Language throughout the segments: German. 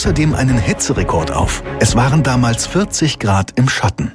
außerdem einen Hitzerekord auf. Es waren damals 40 Grad im Schatten.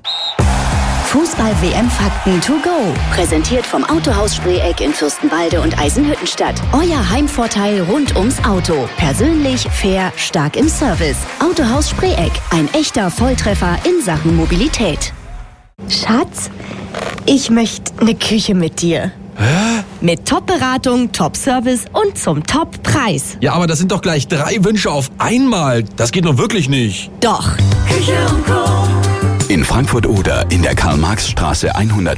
Fußball-WM-Fakten to go. Präsentiert vom Autohaus Spreeck in Fürstenwalde und Eisenhüttenstadt. Euer Heimvorteil rund ums Auto. Persönlich, fair, stark im Service. Autohaus Spreeck. Ein echter Volltreffer in Sachen Mobilität. Schatz, ich möchte eine Küche mit dir. Hä? Mit Top-Beratung, Top-Service und zum Top-Preis. Ja, aber das sind doch gleich 3 Wünsche auf einmal. Das geht doch wirklich nicht. Doch. Küche und Co. In Frankfurt-Oder in der Karl-Marx-Straße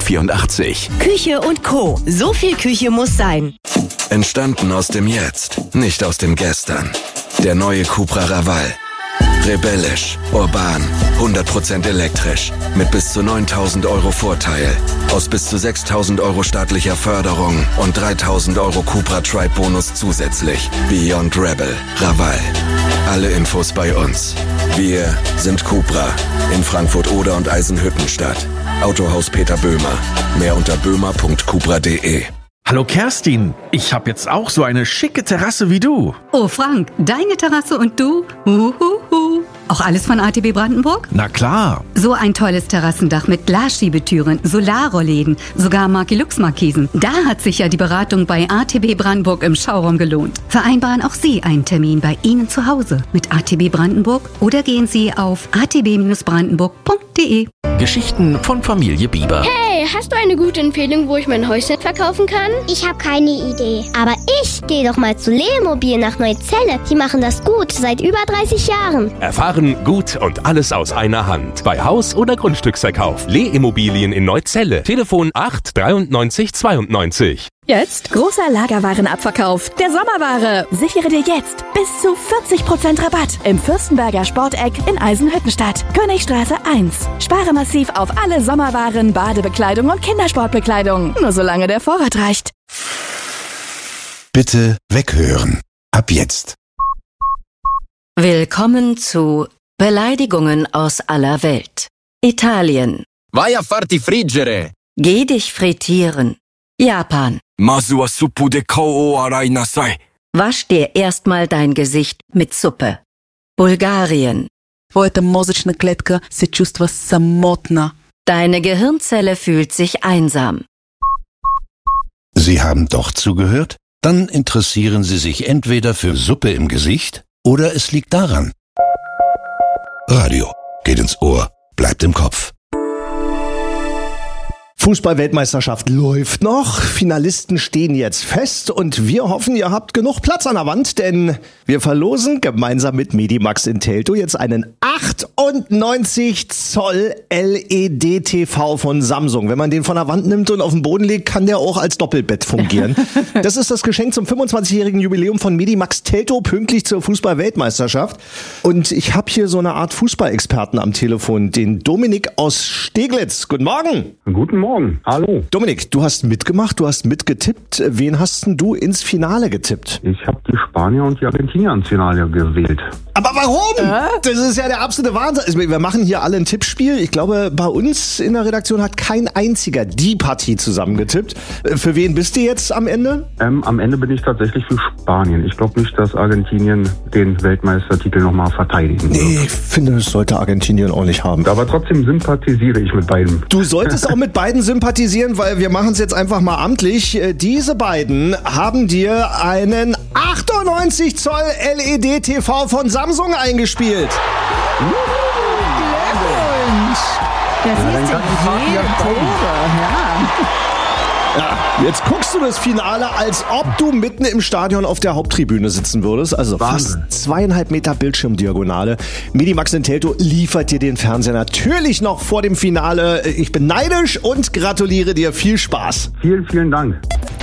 184. Küche und Co. So viel Küche muss sein. Entstanden aus dem Jetzt, nicht aus dem Gestern. Der neue Cupra Raval. Rebellisch, urban, 100% elektrisch. Mit bis zu 9.000 € Vorteil. Aus bis zu 6.000 € staatlicher Förderung und 3.000 € Cupra Tribe Bonus zusätzlich. Beyond Rebel. Raval. Alle Infos bei uns. Wir sind Cupra. In Frankfurt-Oder und Eisenhüttenstadt. Autohaus Peter Böhmer. Mehr unter böhmer.cupra.de. Hallo Kerstin, ich habe jetzt auch so eine schicke Terrasse wie du. Oh Frank, deine Terrasse und du? Auch alles von ATB Brandenburg? Na klar. So ein tolles Terrassendach mit Glasschiebetüren, Solarrollläden, sogar Markilux-Markisen. Da hat sich ja die Beratung bei ATB Brandenburg im Schauraum gelohnt. Vereinbaren auch Sie einen Termin bei Ihnen zu Hause mit ATB Brandenburg oder gehen Sie auf atb-brandenburg.de. Geschichten von Familie Bieber. Hey, hast du eine gute Empfehlung, wo ich mein Häuschen verkaufen kann? Ich habe keine Idee. Aber ich gehe doch mal zu Lemobil nach Neuzelle. Die machen das gut, seit über 30 Jahren. Erfahren, gut und alles aus einer Hand. Bei Haus- oder Grundstücksverkauf. Leh-Immobilien in Neuzelle. Telefon 8 93 92. Jetzt großer Lagerwarenabverkauf der Sommerware. Sichere dir jetzt bis zu 40% Rabatt im Fürstenberger Sporteck in Eisenhüttenstadt. Königstraße 1. Spare massiv auf alle Sommerwaren, Badebekleidung und Kindersportbekleidung. Nur solange der Vorrat reicht. Bitte weghören. Ab jetzt. Willkommen zu Beleidigungen aus aller Welt. Italien. Vai a farti friggere. Geh dich frittieren. Japan. Masu wa suppu de kao o arai nasai. Wasch dir erstmal dein Gesicht mit Suppe. Bulgarien. Твоята мозъчна клетка се чувства самотна. Deine Gehirnzelle fühlt sich einsam. Sie haben doch zugehört? Dann interessieren Sie sich entweder für Suppe im Gesicht oder es liegt daran. Radio geht ins Ohr, bleibt im Kopf. Fußball-Weltmeisterschaft läuft noch, Finalisten stehen jetzt fest und wir hoffen, ihr habt genug Platz an der Wand, denn wir verlosen gemeinsam mit Medimax in Teltow jetzt einen 98 Zoll LED-TV von Samsung. Wenn man den von der Wand nimmt und auf den Boden legt, kann der auch als Doppelbett fungieren. Das ist das Geschenk zum 25-jährigen Jubiläum von Medimax Teltow, pünktlich zur Fußball-Weltmeisterschaft. Und ich habe hier so eine Art Fußballexperten am Telefon, den Dominik aus Steglitz. Guten Morgen. Guten Morgen. Hallo. Dominik, du hast mitgemacht, du hast mitgetippt. Wen hast denn du ins Finale getippt? Ich habe die Spanier und die Argentinier ins Finale gewählt. Aber warum? Das ist ja der absolute Wahnsinn. Also wir machen hier alle ein Tippspiel. Ich glaube, bei uns in der Redaktion hat kein einziger die Partie zusammengetippt. Für wen bist du jetzt am Ende? Am Ende bin ich tatsächlich für Spanien. Ich glaube nicht, dass Argentinien den Weltmeistertitel nochmal verteidigen wird. Nee, ich finde, das sollte Argentinien auch nicht haben. Aber trotzdem sympathisiere ich mit beiden. Du solltest auch mit beiden sympathisieren, weil wir machen es jetzt einfach mal amtlich. Diese beiden haben dir einen 98 Zoll LED-TV von Samsung eingespielt. Glückwunsch! Das ist ja Ja, jetzt guckst du das Finale, als ob du mitten im Stadion auf der Haupttribüne sitzen würdest. Also fast 2,5 Meter Bildschirmdiagonale. Medimax in Teltow liefert dir den Fernseher natürlich noch vor dem Finale. Ich bin neidisch und gratuliere dir. Viel Spaß. Vielen, vielen Dank.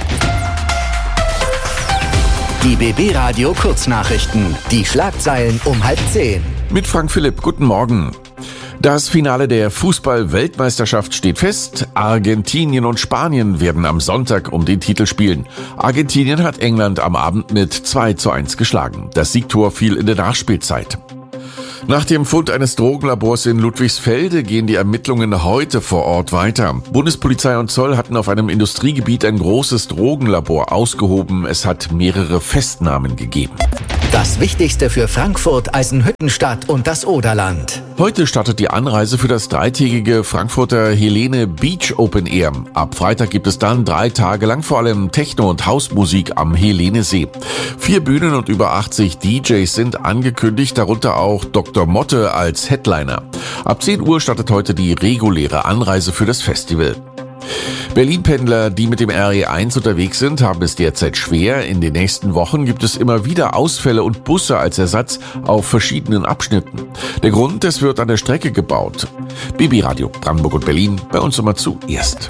Die BB Radio Kurznachrichten. Die Schlagzeilen um 9:30. Mit Frank Philipp, guten Morgen. Das Finale der Fußball-Weltmeisterschaft steht fest. Argentinien und Spanien werden am Sonntag um den Titel spielen. Argentinien hat England am Abend mit 2:1 geschlagen. Das Siegtor fiel in der Nachspielzeit. Nach dem Fund eines Drogenlabors in Ludwigsfelde gehen die Ermittlungen heute vor Ort weiter. Bundespolizei und Zoll hatten auf einem Industriegebiet ein großes Drogenlabor ausgehoben. Es hat mehrere Festnahmen gegeben. Das Wichtigste für Frankfurt, Eisenhüttenstadt und das Oderland. Heute startet die Anreise für das dreitägige Frankfurter Helene Beach Open Air. Ab Freitag gibt es dann 3 Tage lang vor allem Techno- und Hausmusik am Helenesee. 4 Bühnen und über 80 DJs sind angekündigt, darunter auch Dr. Motte als Headliner. Ab 10 Uhr startet heute die reguläre Anreise für das Festival. Berlin-Pendler, die mit dem RE1 unterwegs sind, haben es derzeit schwer. In den nächsten Wochen gibt es immer wieder Ausfälle und Busse als Ersatz auf verschiedenen Abschnitten. Der Grund, es wird an der Strecke gebaut. BB Radio Brandenburg und Berlin, bei uns immer zuerst.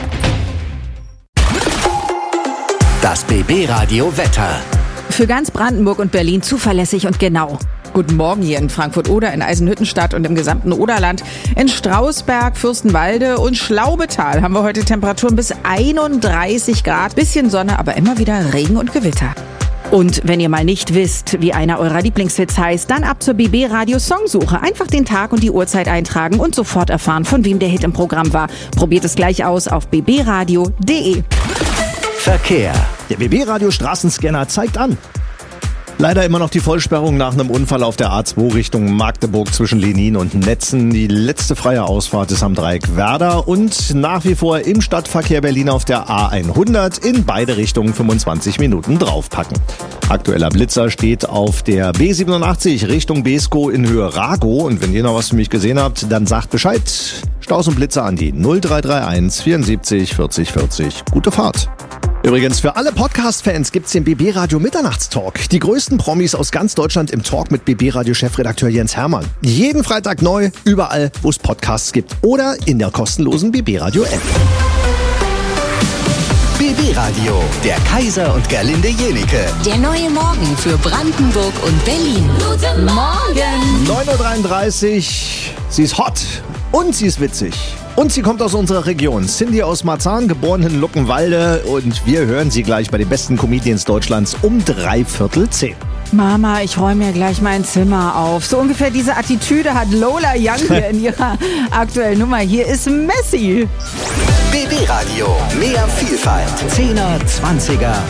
Das BB Radio Wetter. Für ganz Brandenburg und Berlin zuverlässig und genau. Guten Morgen hier in Frankfurt-Oder, in Eisenhüttenstadt und im gesamten Oderland. In Strausberg, Fürstenwalde und Schlaubetal haben wir heute Temperaturen bis 31 Grad. Bisschen Sonne, aber immer wieder Regen und Gewitter. Und wenn ihr mal nicht wisst, wie einer eurer Lieblingshits heißt, dann ab zur BB Radio Songsuche. Einfach den Tag und die Uhrzeit eintragen und sofort erfahren, von wem der Hit im Programm war. Probiert es gleich aus auf bbradio.de. Verkehr. Der BB Radio Straßenscanner zeigt an. Leider immer noch die Vollsperrung nach einem Unfall auf der A2 Richtung Magdeburg zwischen Lenin und Netzen. Die letzte freie Ausfahrt ist am Dreieck Werder und nach wie vor im Stadtverkehr Berlin auf der A100 in beide Richtungen 25 Minuten draufpacken. Aktueller Blitzer steht auf der B87 Richtung Beeskow in Höhe Rago. Und wenn ihr noch was für mich gesehen habt, dann sagt Bescheid. Staus und Blitzer an die 0331 74 40 40. Gute Fahrt. Übrigens, für alle Podcast-Fans gibt's den BB Radio Mitternachtstalk. Die größten Promis aus ganz Deutschland im Talk mit BB Radio Chefredakteur Jens Hermann. Jeden Freitag neu, überall, wo es Podcasts gibt oder in der kostenlosen BB Radio App. BB Radio, der Kaiser und Gerlinde Jenike. Der neue Morgen für Brandenburg und Berlin. Guten Morgen! 9.33 Uhr, sie ist hot und sie ist witzig. Und sie kommt aus unserer Region. Cindy aus Marzahn, geboren in Luckenwalde. Und wir hören sie gleich bei den besten Comedians Deutschlands um 9:45. Mama, ich räume mir gleich mein Zimmer auf. So ungefähr diese Attitüde hat Lola Young hier in ihrer aktuellen Nummer. Hier ist Messi. BB Radio, mehr Vielfalt. 10er, 20er